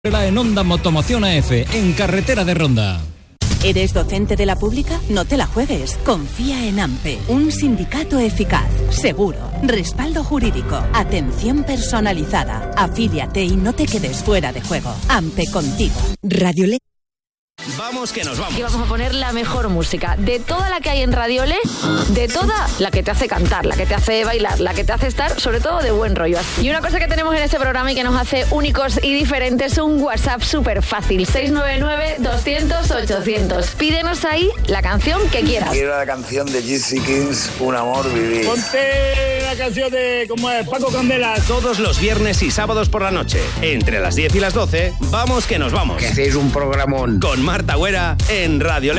En Onda Motomoción AF, en carretera de Ronda. ¿Eres docente de la pública? No te la juegues. Confía en AMPE, un sindicato eficaz, seguro, respaldo jurídico, atención personalizada. Afíliate y no te quedes fuera de juego. AMPE contigo. Radiole. Vamos que nos vamos. Y vamos a poner la mejor música de toda la que hay en Radiole, de toda la que te hace cantar, la que te hace bailar, la que te hace estar, sobre todo, de buen rollo. Y una cosa que tenemos en este programa y que nos hace únicos y diferentes, un WhatsApp súper fácil, 699-200-800. Pídenos ahí la canción que quieras. Quiero la canción de Gypsy Kings, Un amor vivir. Ponte la canción de, ¿cómo es? Paco Candela. Todos los viernes y sábados por la noche, entre las 10 y las 12, vamos que nos vamos. Que hacéis un programón. Con Marta Güera en Radio